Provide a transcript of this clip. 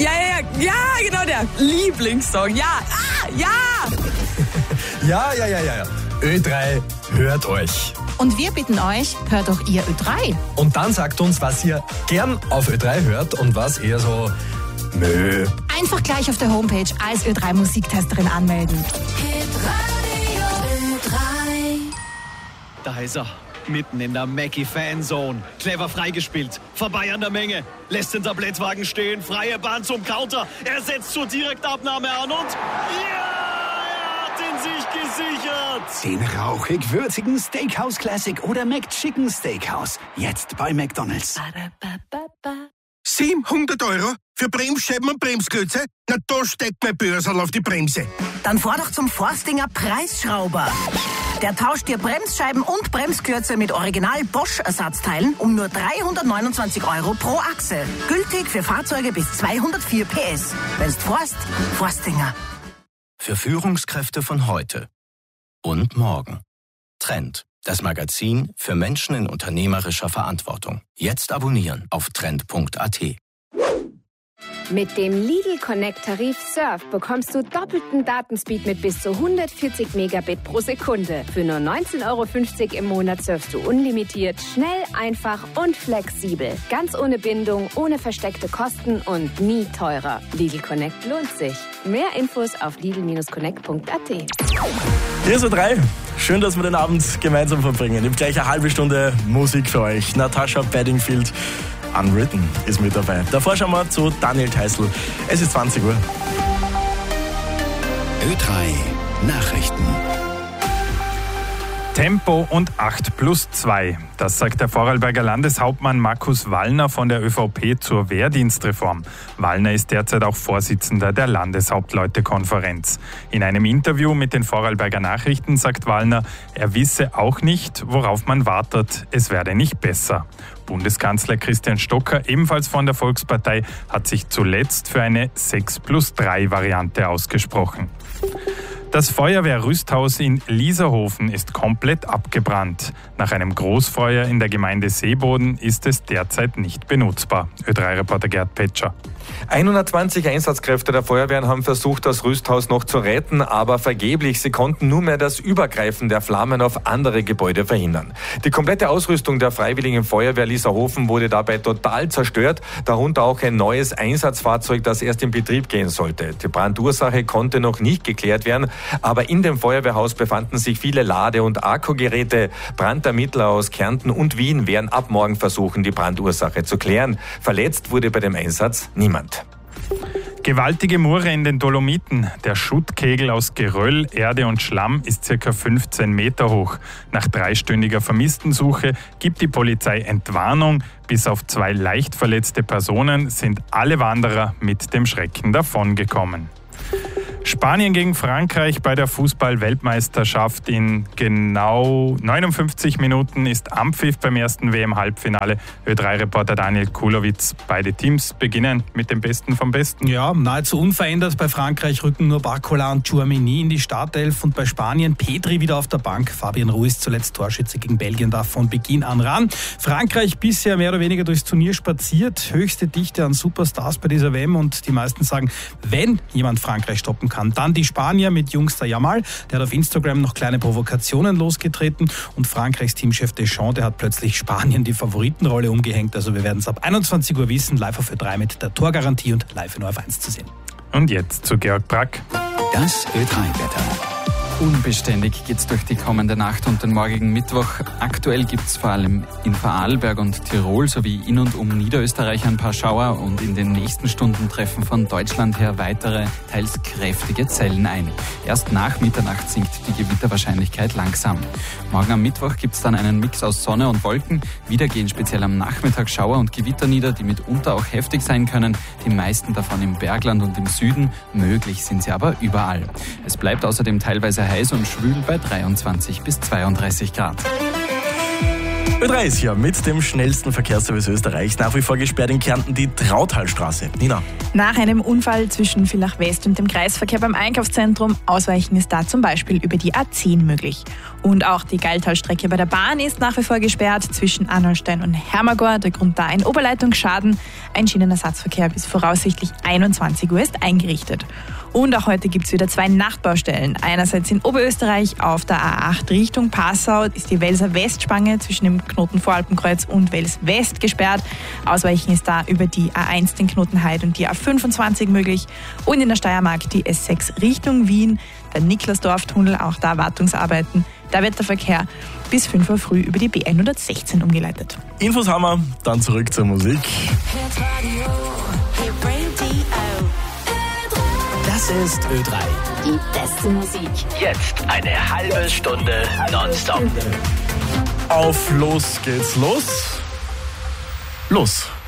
Ja, genau der Lieblingssong. Ja. Ja. Ö3 hört euch. Und wir bitten euch, hört doch ihr Ö3. Und dann sagt uns, was ihr gern auf Ö3 hört und was eher so Mö. Einfach gleich auf der Homepage als Ö3 Musiktesterin anmelden. Da ist er, mitten in der Mackie-Fanzone. Clever freigespielt, vorbei an der Menge, lässt den Tablettwagen stehen, freie Bahn zum Counter. Er setzt zur Direktabnahme an und er hat ihn sich gesichert. Den rauchig-würzigen Steakhouse Classic oder McChicken Steakhouse. Jetzt bei McDonald's. 700 € für Bremsscheiben und Bremsklötze? Na, da steckt mein Börsal auf die Bremse. Dann fahr doch zum Forstinger Preisschrauber. Der tauscht dir Bremsscheiben und Bremsklötze mit Original Bosch-Ersatzteilen um nur 329 € pro Achse. Gültig für Fahrzeuge bis 204 PS. Wenn's fährst, Forstinger. Für Führungskräfte von heute und morgen. Trend, das Magazin für Menschen in unternehmerischer Verantwortung. Jetzt abonnieren auf trend.at. Mit dem Lidl Connect Tarif Surf bekommst du doppelten Datenspeed mit bis zu 140 Megabit pro Sekunde. Für nur 19,50 € im Monat surfst du unlimitiert, schnell, einfach und flexibel. Ganz ohne Bindung, ohne versteckte Kosten und nie teurer. Lidl Connect lohnt sich. Mehr Infos auf lidl-connect.at. Hier ist Ö3. Schön, dass wir den Abend gemeinsam verbringen. Ich habe gleich eine halbe Stunde Musik für euch. Natasha Bedingfield, Unwritten, ist mit dabei. Davor schauen wir zu Daniel Theißl. Es ist 20 Uhr. Ö3 Nachrichten. Tempo und 8+2. Das sagt der Vorarlberger Landeshauptmann Markus Wallner von der ÖVP zur Wehrdienstreform. Wallner ist derzeit auch Vorsitzender der Landeshauptleutekonferenz. In einem Interview mit den Vorarlberger Nachrichten sagt Wallner, er wisse auch nicht, worauf man wartet. Es werde nicht besser. Bundeskanzler Christian Stocker, ebenfalls von der Volkspartei, hat sich zuletzt für eine 6+3-Variante ausgesprochen. Das Feuerwehrrüsthaus in Lieserhofen ist komplett abgebrannt. Nach einem Großfeuer in der Gemeinde Seeboden ist es derzeit nicht benutzbar. Ö3-Reporter Gerd Petscher. 120 Einsatzkräfte der Feuerwehren haben versucht, das Rüsthaus noch zu retten, aber vergeblich. Sie konnten nur mehr das Übergreifen der Flammen auf andere Gebäude verhindern. Die komplette Ausrüstung der Freiwilligen Feuerwehr Lieserhofen wurde dabei total zerstört, darunter auch ein neues Einsatzfahrzeug, das erst in Betrieb gehen sollte. Die Brandursache konnte noch nicht geklärt werden, aber in dem Feuerwehrhaus befanden sich viele Lade- und Akkugeräte. Brandermittler aus Kärnten und Wien werden ab morgen versuchen, die Brandursache zu klären. Verletzt wurde bei dem Einsatz niemand. Gewaltige Murre in den Dolomiten. Der Schuttkegel aus Geröll, Erde und Schlamm ist ca. 15 Meter hoch. Nach 3-stündiger Vermisstensuche gibt die Polizei Entwarnung. Bis auf 2 leicht verletzte Personen sind alle Wanderer mit dem Schrecken davongekommen. Spanien gegen Frankreich bei der Fußball-Weltmeisterschaft. In genau 59 Minuten ist Ampfiff beim ersten WM-Halbfinale. Ö3-Reporter Daniel Kulowitz. Beide Teams beginnen mit dem Besten vom Besten. Ja, nahezu unverändert. Bei Frankreich rücken nur Barcola und Tchouaméni in die Startelf und bei Spanien Pedri wieder auf der Bank. Fabian Ruiz, zuletzt Torschütze gegen Belgien, darf von Beginn an ran. Frankreich bisher mehr oder weniger durchs Turnier spaziert. Höchste Dichte an Superstars bei dieser WM und die meisten sagen, wenn jemand Frankreich stoppen kann, dann die Spanier mit Jungster Yamal. Der hat auf Instagram noch kleine Provokationen losgetreten und Frankreichs Teamchef Deschamps, der hat plötzlich Spanien die Favoritenrolle umgehängt. Also wir werden es ab 21 Uhr wissen, live auf Ö3 mit der Torgarantie und live in ORF1 zu sehen. Und jetzt zu Georg Brack. Das Ö3-Wetter. Unbeständig geht's durch die kommende Nacht und den morgigen Mittwoch. Aktuell gibt's vor allem in Vorarlberg und Tirol sowie in und um Niederösterreich ein paar Schauer und in den nächsten Stunden treffen von Deutschland her weitere, teils kräftige Zellen ein. Erst nach Mitternacht sinkt die Gewitterwahrscheinlichkeit langsam. Morgen am Mittwoch gibt's dann einen Mix aus Sonne und Wolken. Wieder gehen speziell am Nachmittag Schauer und Gewitter nieder, die mitunter auch heftig sein können. Die meisten davon im Bergland und im Süden. Möglich sind sie aber überall. Es bleibt außerdem teilweise heiß und schwül bei 23 bis 32 Grad. Ö3 ist hier mit dem schnellsten Verkehrsservice Österreichs. Nach wie vor gesperrt in Kärnten die Trauthalstraße. Nina. Nach einem Unfall zwischen Villach West und dem Kreisverkehr beim Einkaufszentrum ausweichen ist da zum Beispiel über die A10 möglich. Und auch die Geiltalstrecke bei der Bahn ist nach wie vor gesperrt zwischen Arnoldstein und Hermagor. Der Grund da ein Oberleitungsschaden. Ein Schienenersatzverkehr bis voraussichtlich 21 Uhr ist eingerichtet. Und auch heute gibt es wieder 2 Nachtbaustellen. Einerseits in Oberösterreich auf der A8 Richtung Passau ist die Welser Westspange zwischen dem Knoten Voralpenkreuz und Wels West gesperrt. Ausweichen ist da über die A1 den Knoten Heid und die A25 möglich. Und in der Steiermark die S6 Richtung Wien, der Niklasdorf-Tunnel, auch da Wartungsarbeiten. Da wird der Verkehr bis 5 Uhr früh über die B116 umgeleitet. Infos haben wir, dann zurück zur Musik. Das ist Ö3. Die beste Musik. Jetzt eine halbe Stunde nonstop. Auf los geht's los. Los.